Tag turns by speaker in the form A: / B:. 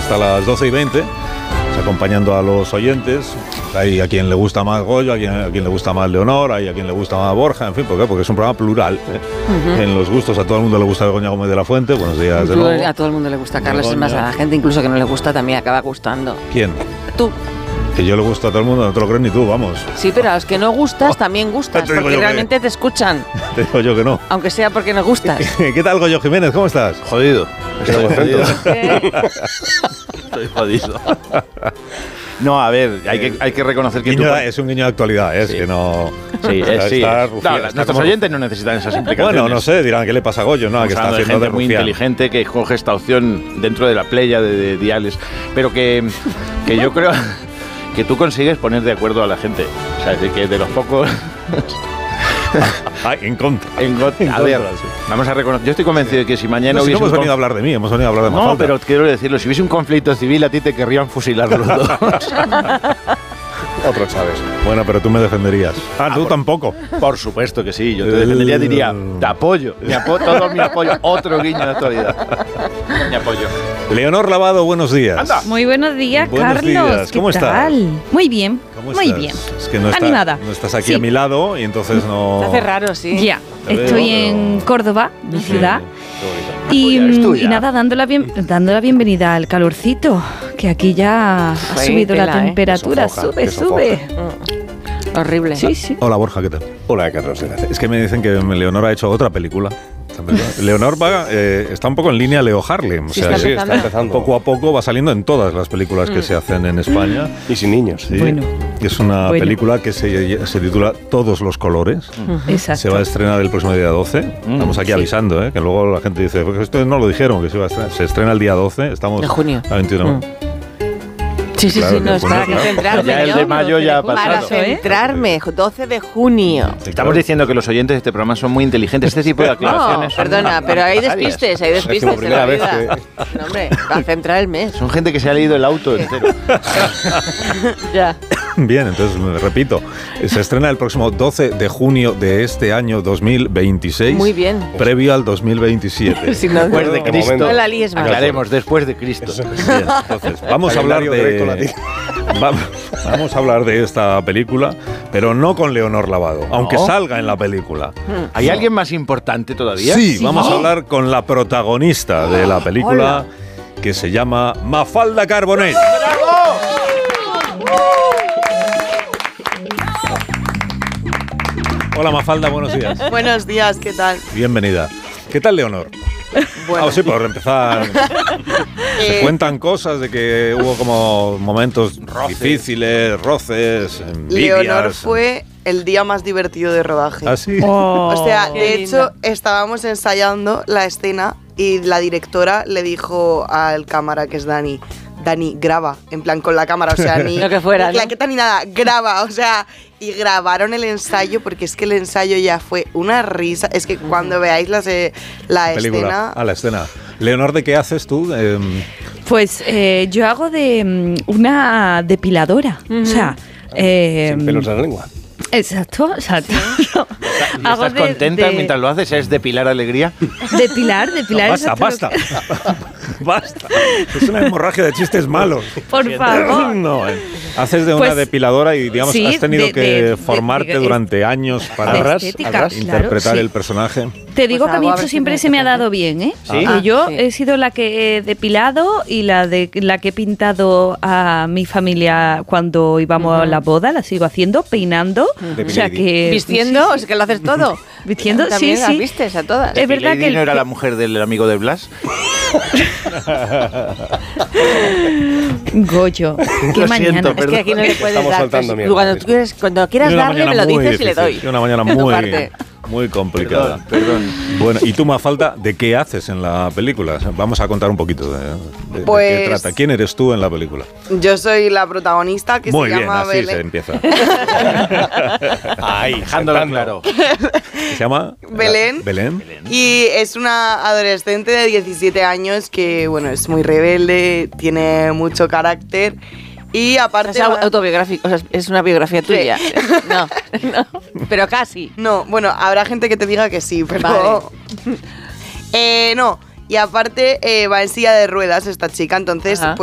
A: hasta las 12:20, acompañando a los oyentes. Hay a quien le gusta más Goyo, a quien le gusta más Leonor, hay a quien le gusta más Borja, en fin, ¿por qué? Porque es un programa plural. En los gustos, a todo el mundo le gusta Begoña Gómez de la Fuente. Buenos días de nuevo.
B: A todo el mundo le gusta Carlos,
A: Begoña.
B: es más, a la gente incluso que no le gusta también acaba gustando.
A: ¿Quién?
B: Tú.
A: Que yo le gusto a todo el mundo, no te lo crees ni tú, vamos.
B: Sí, pero a los que no gustas también gustas,
A: Te digo
B: porque
A: yo
B: realmente te escuchan,
A: Te digo yo que no.
B: aunque sea porque no gustas.
A: ¿Qué tal, Goyo Jiménez? ¿Cómo estás?
C: Jodido. Estoy jodido.
B: ¿Qué?
C: Estoy jodido. No, a ver, hay que reconocer que
A: Es un guiño de actualidad, es
C: Sí.
A: que no...
C: Sí, sí.
A: Está
C: No,
A: rufián, está
C: nuestros
A: como-
C: oyentes no necesitan esas implicaciones.
A: Bueno, no sé, dirán, ¿qué le pasa a Goyo? No, que está
C: Hablando de
A: haciendo
C: gente
A: de
C: muy
A: rufián.
C: inteligente que coge esta opción dentro de la playa de diales, pero que yo creo que tú consigues poner de acuerdo a la gente. O sea, es decir, que de los pocos...
A: Ay, en contra.
C: A ver, vamos a reconocer. Yo estoy convencido de que si mañana
A: No, si no
C: hubiese
A: hemos
C: un
A: venido a hablar de mí, hemos venido a hablar de
C: No,
A: Mafalda.
C: pero quiero decirlo, si hubiese un conflicto civil a ti te querrían fusilar los dos. Otro Chávez.
A: Bueno, pero tú me defenderías. Tú tampoco.
C: Por supuesto que sí, yo te defendería, diría, te apoyo, todo mi apoyo, otro guiño de actualidad. Mi apoyo.
A: Leonor Lavado, buenos días.
C: Anda.
D: Muy buenos días,
A: Buenos
D: Carlos.
A: días. ¿Cómo
D: ¿Qué
A: estás?
D: tal? Muy bien,
A: ¿Cómo
D: muy
A: estás?
D: bien.
A: Es que no,
D: Animada.
A: no estás aquí
D: Sí.
A: a mi lado y entonces no...
B: Te hace raro, sí.
D: Ya,
A: Te veo,
D: estoy
A: pero-
D: en Córdoba, mi ciudad.
C: Sí, es tuya.
D: Y nada, dando la bienvenida al calorcito, que aquí ya ha
B: Pues
D: subido la
B: tela, ¿eh?
D: temperatura,
C: Que sofoca, que
D: sube.
B: Horrible.
D: Sí, sí.
A: Hola, Borja, ¿qué tal?
C: Hola, Carlos.
A: Es que me dicen que Leonor ha hecho otra película. Leonor está un poco en línea Leo Harlem. O
B: Sí,
A: sea,
B: está empezando.
A: poco a poco va saliendo en todas las películas que se hacen en España.
C: Y sin niños.
A: Sí.
D: Bueno.
A: Es una
D: Bueno.
A: película que se titula Todos los colores.
D: Exacto.
A: Se va a estrenar el próximo día 12. Estamos aquí avisando, que luego la gente dice, pues esto no lo dijeron, que se iba a estrenar. Se estrena el día 12, estamos
B: De junio.
A: a 21.
B: Sí, sí,
A: Claro,
B: sí, no,
A: de
B: es
A: junio,
B: para
A: claro.
B: centrarme.
C: Ya el
B: yo.
C: de mayo ya ha
B: Para
C: pasado.
B: centrarme, 12 de junio.
A: Sí,
C: Estamos
A: claro.
C: diciendo que los oyentes de este programa son muy inteligentes. Este tipo de
B: No,
C: aclaraciones. son
B: perdona, pero hay
C: necesarias.
B: despistes
A: Es
B: en
A: como
B: la
A: primera vez
B: vida. No, hombre, para centrar el mes.
C: Son gente que se ha leído el auto entero.
B: Ya.
A: Bien, entonces me repito, se estrena el próximo 12 de junio de este año 2026.
B: Muy bien.
A: Previo al 2027.
B: Si no,
C: Después de Cristo.
B: no la líes más.
C: Aclaremos, después de Cristo.
A: Bien, entonces, vamos a hablar vamos a hablar de esta película, pero no con Leonor Lavado, aunque salga en la película.
C: ¿Hay alguien más importante todavía?
A: Sí, vamos a hablar con la protagonista de la película, que se llama Mafalda Carbonell. Hola Mafalda, buenos días.
E: Buenos días, ¿qué tal?
A: Bienvenida. ¿Qué tal, Leonor?
E: Bueno,
A: Sí, por empezar. Se cuentan cosas de que hubo como momentos difíciles, roces, envidias.
E: Leonor fue el día más divertido de rodaje.
A: ¿Ah, sí?
E: O sea,
B: Qué
E: de
B: linda.
E: hecho, estábamos ensayando la escena y la directora le dijo al cámara, que es Dani, graba, en plan con la cámara, o sea, ni
B: Lo que fuera, ¿no?
E: claqueta ni nada, graba, o sea, y grabaron el ensayo porque es que el ensayo ya fue una risa, es que cuando veáis la
A: Película.
E: escena...
A: La escena. Leonor, ¿de qué haces tú?
D: Pues yo hago de una depiladora. O sea,
F: Sin pelos en la lengua.
D: exacto.
C: ¿Y estás contenta mientras lo haces? ¿Es depilar alegría?
D: Depilar.
A: Basta,
D: exacto,
A: basta. Basta. Es una hemorragia de chistes malos.
D: Por favor.
A: No, haces de una
D: Pues,
A: depiladora y, digamos,
D: sí,
A: has tenido que
D: de-
A: formarte
D: de-
A: durante años para
D: de estética, claro,
A: interpretar
D: sí.
A: el personaje.
D: Te digo
B: Pues
D: que a mí
B: algo, a
D: esto
B: ver si
D: siempre
B: me
D: se me ha
B: hace
D: dado bien, ¿eh?
C: ¿Sí?
D: Que yo
B: Sí.
D: he sido la que he depilado y la que he pintado a mi familia cuando íbamos a la boda, la sigo haciendo, peinando. O sea que...
B: Vistiendo, o sea que lo haces todo.
D: Vistiendo, sí,
B: También las
D: sí.
B: vistes a todas.
D: Es verdad
C: Lady
D: que
C: no era la mujer del amigo de Blas.
D: Goyo, qué
C: Lo
D: mañana.
C: siento,
B: Es que aquí no le puedes
F: Estamos
B: dar.
F: soltando
B: pues,
F: mierda.
B: cuando quieras
A: Una
B: darle,
A: mañana
B: me lo
A: muy
B: dices y le
A: difícil,
B: doy.
A: Una mañana
B: De tu
A: muy,
B: parte.
A: muy complicada.
C: Perdón.
A: Bueno, y tú, Mafalda, ¿de qué haces en la película? Vamos a contar un poquito de
E: Pues-
A: qué trata. ¿Quién eres tú en la película?
E: Yo soy la protagonista que
A: Muy
E: se
A: bien,
E: llama
A: así se
E: Belén.
A: empieza.
C: Ahí, dejándolo claro.
A: ¿Se llama?
E: Belén.
A: Belén.
E: Y es una adolescente de 17 años que, bueno, es muy rebelde, tiene mucho carácter y aparte...
B: Es autobiográfico, o sea, es una biografía tuya. No, pero casi.
E: No, bueno, habrá gente que te diga que sí, pero...
B: Vale.
E: No, y aparte va en silla de ruedas esta chica, entonces...
B: Ajá.